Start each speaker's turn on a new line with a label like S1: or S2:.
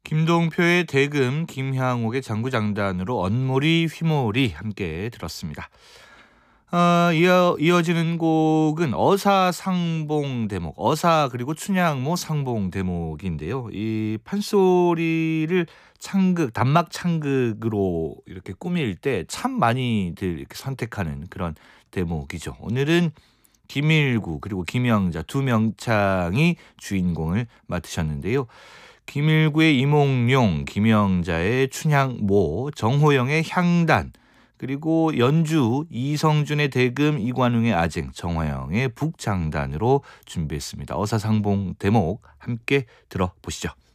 S1: 김동표의 대금, 김향옥의 장구장단으로 언모리 휘모리 함께 들었습니다. 이어지는 곡은 어사상봉 대목, 어사 그리고 춘향모 상봉 대목인데요. 이 판소리를 창극, 단막 창극으로 이렇게 꾸밀 때 참 많이들 이렇게 선택하는 그런 대목이죠. 오늘은 김일구 그리고 김영자 두 명창이 주인공을 맡으셨는데요. 김일구의 이몽룡, 김영자의 춘향모, 정호영의 향단, 그리고 연주 이성준의 대금, 이관웅의 아쟁, 정화영의 북장단으로 준비했습니다. 어사상봉 대목 함께 들어보시죠.